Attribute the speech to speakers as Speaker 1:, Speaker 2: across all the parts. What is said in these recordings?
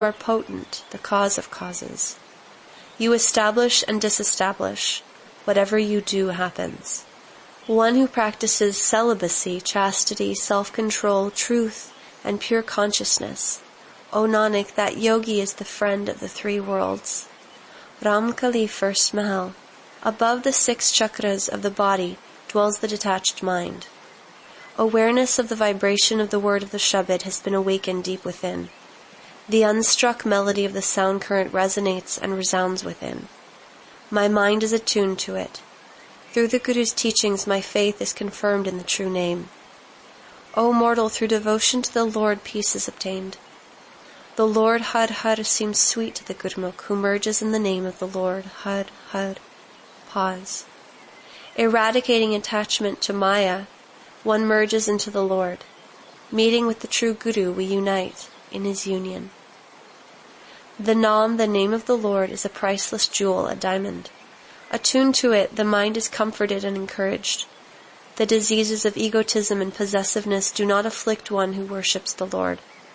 Speaker 1: are potent, the cause of causes. You establish and disestablish. Whatever you do happens. One who practices celibacy, chastity, self-control, truth, and pure consciousness. O Nanak, that yogi is the friend of the three worlds. Ramkali, first Mahal. Above the 6 chakras of the body dwells the detached mind. Awareness of the vibration of the word of the Shabad has been awakened deep within. The unstruck melody of the sound current resonates and resounds within. My mind is attuned to it. Through the Guru's teachings, my faith is confirmed in the true name. O mortal, through devotion to the Lord, peace is obtained. The Lord Har Har seems sweet to the Gurmukh who merges in the name of the Lord. Har Har. Pause. Eradicating attachment to Maya, one merges into the Lord. Meeting with the true Guru, we unite in his union. The Naam, the name of the Lord, is a priceless jewel, a diamond. Attuned to it, the mind is comforted and encouraged. The diseases of egotism and possessiveness do not afflict one who worships the Lord.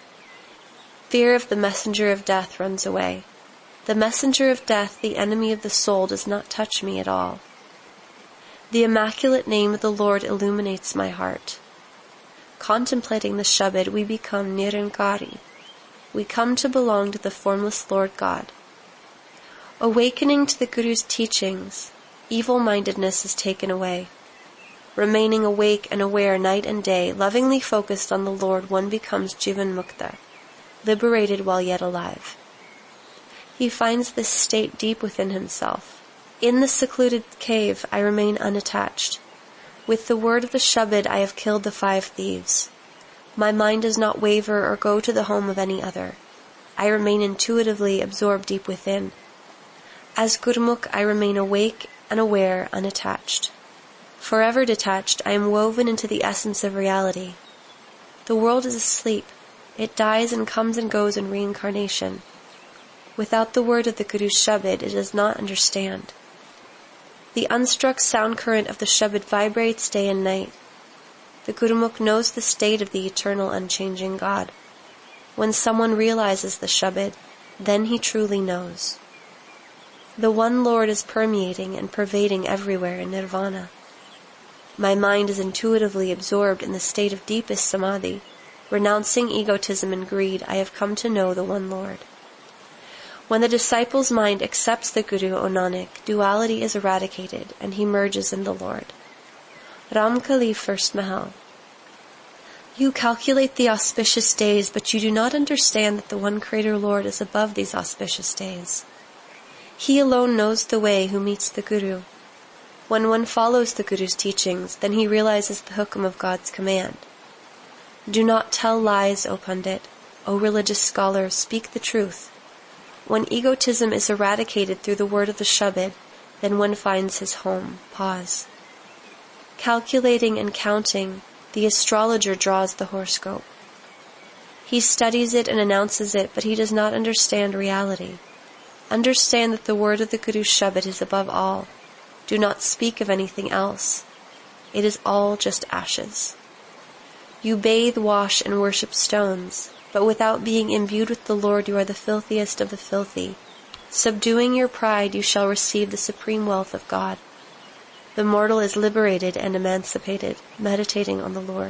Speaker 1: Fear of the messenger of death runs away. The messenger of death, the enemy of the soul, does not touch me at all. The immaculate name of the Lord illuminates my heart. Contemplating the Shabad, we become Nirankari. We come to belong to the formless Lord God. Awakening to the Guru's teachings, evil-mindedness is taken away. Remaining awake and aware night and day, lovingly focused on the Lord, one becomes Jivan Mukta, liberated while yet alive. He finds this state deep within himself. In the secluded cave, I remain unattached. With the word of the Shabad, I have killed the 5 thieves. My mind does not waver or go to the home of any other. I remain intuitively absorbed deep within. As Gurmukh, I remain awake and aware, unattached. Forever detached, I am woven into the essence of reality. The world is asleep. It dies and comes and goes in reincarnation. Without the word of the Guru's Shabad, it does not understand. The unstruck sound current of the Shabad vibrates day and night. The Gurmukh knows the state of the eternal unchanging God. When someone realizes the Shabad, then he truly knows. The one Lord is permeating and pervading everywhere in Nirvana. My mind is intuitively absorbed in the state of deepest samadhi. Renouncing egotism and greed, I have come to know the one Lord. When the disciple's mind accepts the Guru, O Nanak, duality is eradicated and he merges in the Lord. Ramkali, first Mahal. You calculate the auspicious days, but you do not understand that the one Creator Lord is above these auspicious days. He alone knows the way who meets the Guru. When one follows the Guru's teachings, then he realizes the hukam of God's command. Do not tell lies, O Pandit. O religious scholar, speak the truth. When egotism is eradicated through the word of the Shabad, then one finds his home. Pause. Calculating and counting, the astrologer draws the horoscope. He studies it and announces it, but he does not understand reality. Understand that the word of the Guru's Shabad is above all. Do not speak of anything else. It is all just ashes. You bathe, wash, and worship stones, but without being imbued with the Lord you are the filthiest of the filthy. Subduing your pride, you shall receive the supreme wealth of God. The mortal is liberated and emancipated, meditating on the Lord.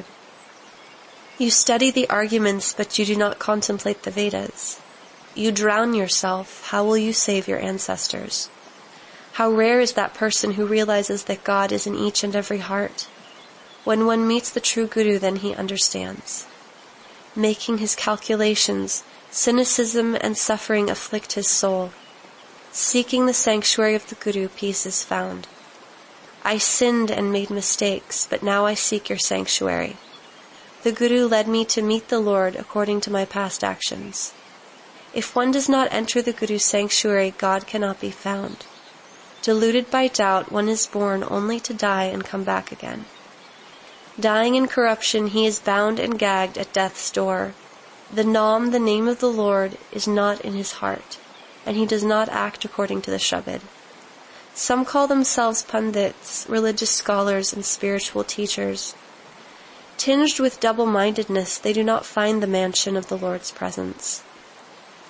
Speaker 1: You study the arguments, but you do not contemplate the Vedas. You drown yourself, how will you save your ancestors? How rare is that person who realizes that God is in each and every heart. When one meets the true Guru, then he understands. Making his calculations, cynicism and suffering afflict his soul. Seeking the sanctuary of the Guru, peace is found. I sinned and made mistakes, but now I seek your sanctuary. The Guru led me to meet the Lord according to my past actions. If one does not enter the Guru's sanctuary, God cannot be found. Deluded by doubt, one is born only to die and come back again. Dying in corruption, he is bound and gagged at death's door. The Naam, the name of the Lord, is not in his heart, and he does not act according to the Shabad. Some call themselves Pandits, religious scholars, and spiritual teachers. Tinged with double-mindedness, they do not find the mansion of the Lord's presence.